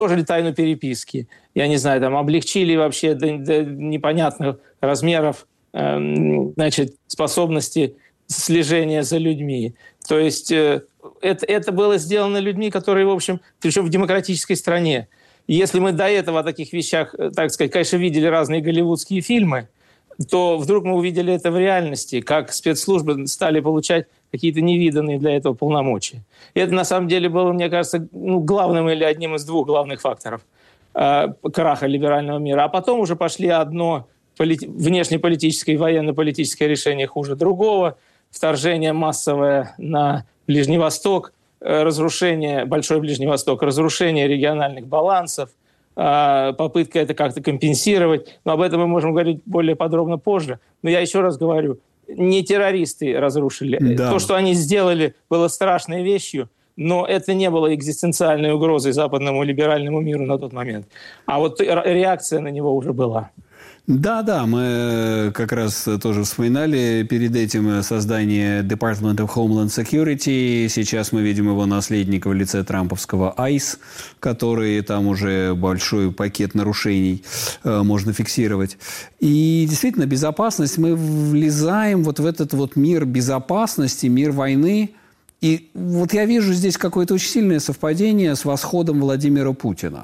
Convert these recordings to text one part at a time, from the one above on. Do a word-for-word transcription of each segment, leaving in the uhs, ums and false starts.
уничтожили тайну переписки. Я не знаю, там облегчили вообще до, до непонятных размеров э, значит, способности слежения за людьми. То есть э, это, это было сделано людьми, которые, в общем, причем в демократической стране. И если мы до этого о таких вещах, так сказать, конечно, видели разные голливудские фильмы, то вдруг мы увидели это в реальности, как спецслужбы стали получать какие-то невиданные для этого полномочия. И это, на самом деле, было, мне кажется, ну, главным или одним из двух главных факторов э, краха либерального мира. А потом уже пошли одно полит... внешнеполитическое и военно-политическое решение хуже другого, вторжение массовое на Ближний Восток, э, разрушение, Большой Ближний Восток, разрушение региональных балансов, попытка это как-то компенсировать. Но об этом мы можем говорить более подробно позже. Но я еще раз говорю, не террористы разрушили. Да. То, что они сделали, было страшной вещью, но это не было экзистенциальной угрозой западному либеральному миру на тот момент. А вот реакция на него уже была. Да-да, мы как раз тоже вспоминали перед этим создание Department of Homeland Security. Сейчас мы видим его наследника в лице трамповского айс, который там уже большой пакет нарушений э, можно фиксировать. И действительно, безопасность, мы влезаем вот в этот вот мир безопасности, мир войны. И вот я вижу здесь какое-то очень сильное совпадение с восходом Владимира Путина.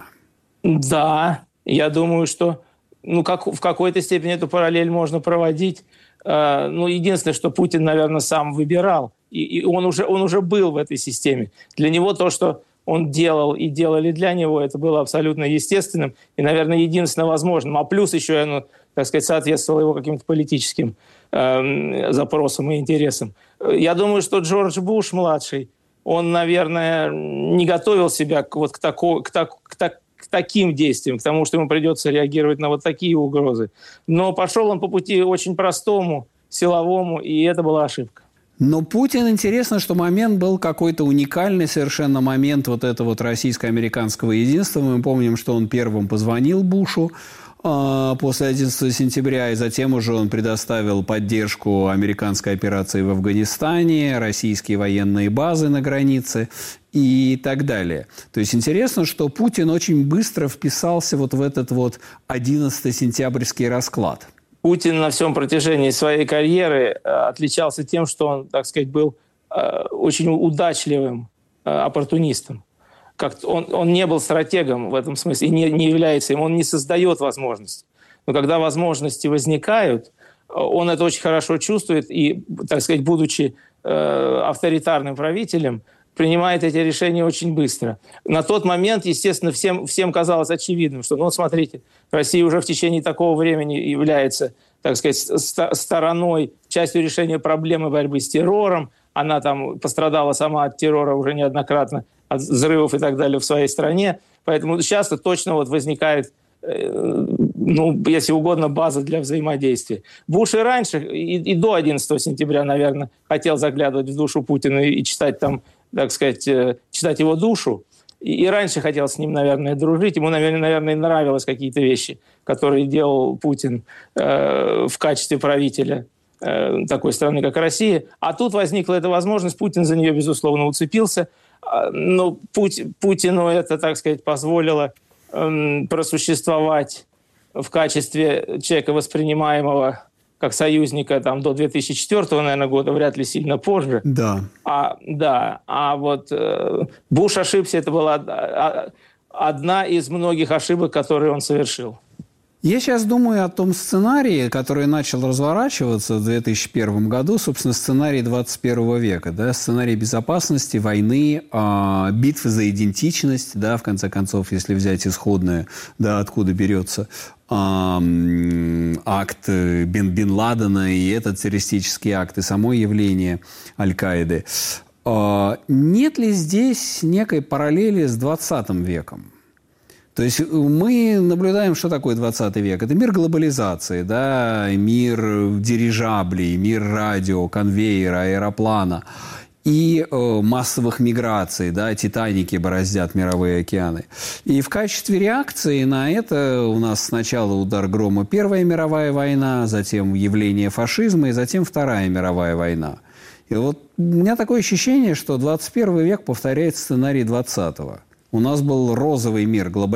Да, я думаю, что ну, как, в какой-то степени эту параллель можно проводить. Э, ну, единственное, что Путин, наверное, сам выбирал. И, и он, уже, он уже был в этой системе. Для него то, что он делал и делали для него, это было абсолютно естественным и, наверное, единственно возможным. А плюс еще оно, так сказать, соответствовало его каким-то политическим э, запросам и интересам. Я думаю, что Джордж Буш-младший, он, наверное, не готовил себя к, вот, к, тако, к, так, к, так, к таким действиям, к тому, что ему придется реагировать на вот такие угрозы. Но пошел он по пути очень простому, силовому, и это была ошибка. Но Путин, интересно, что момент был какой-то уникальный совершенно момент вот этого вот российско-американского единства. Мы помним, что он первым позвонил Бушу э, после одиннадцатого сентября, и затем уже он предоставил поддержку американской операции в Афганистане, российские военные базы на границе и так далее. То есть интересно, что Путин очень быстро вписался вот в этот вот одиннадцатосентябрьский расклад. Путин на всем протяжении своей карьеры отличался тем, что он, так сказать, был очень удачливым оппортунистом. Как он, он не был стратегом в этом смысле, и не, не является им, он не создает возможности. Но когда возможности возникают, он это очень хорошо чувствует и, так сказать, будучи авторитарным правителем, принимает эти решения очень быстро. На тот момент, естественно, всем, всем казалось очевидным, что, ну, вот смотрите, Россия уже в течение такого времени является, так сказать, стороной, частью решения проблемы борьбы с террором. Она там пострадала сама от террора уже неоднократно, от взрывов и так далее в своей стране. Поэтому сейчас точно вот возникает, ну, если угодно, база для взаимодействия. Буш и раньше, и, и до одиннадцатого сентября, наверное, хотел заглядывать в душу Путина и, и читать там, так сказать, читать его душу. И, и раньше хотел с ним, наверное, дружить. Ему, наверное, наверное нравились какие-то вещи, которые делал Путин э, в качестве правителя э, такой страны, как Россия. А тут возникла эта возможность. Путин за нее, безусловно, уцепился. Но Путь, Путину это, так сказать, позволило э, просуществовать в качестве человека, воспринимаемого как союзника там, до две тысячи четвёртого, наверное, года, вряд ли сильно позже. Да. А, да, а вот э, Буш ошибся, это была одна из многих ошибок, которые он совершил. Я сейчас думаю о том сценарии, который начал разворачиваться в две тысячи первом году, собственно, сценарий двадцать первого века, да, сценарий безопасности, войны, э, битвы за идентичность, да, в конце концов, если взять исходное, да, откуда берется э, акт Бен, Бен Ладена и этот террористический акт, и само явление Аль-Каиды. Э, нет ли здесь некой параллели с двадцатым веком? То есть мы наблюдаем, что такое двадцатый век. Это мир глобализации, да, мир дирижаблей, мир радио, конвейера, аэроплана и э, массовых миграций, да, «Титаники» бороздят мировые океаны. И в качестве реакции на это у нас сначала удар грома Первая мировая война, затем явление фашизма и затем Вторая мировая война. И вот у меня такое ощущение, что двадцать первый век повторяет сценарий двадцатого. У нас был розовый мир,